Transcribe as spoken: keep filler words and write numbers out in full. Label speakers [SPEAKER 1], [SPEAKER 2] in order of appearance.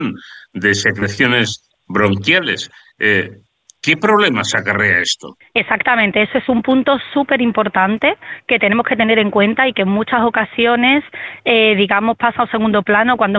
[SPEAKER 1] de secreciones bronquiales. Eh, ¿Qué problemas acarrea esto?
[SPEAKER 2] Exactamente, ese es un punto súper importante que tenemos que tener en cuenta y que en muchas ocasiones, eh, digamos, pasa a un segundo plano cuando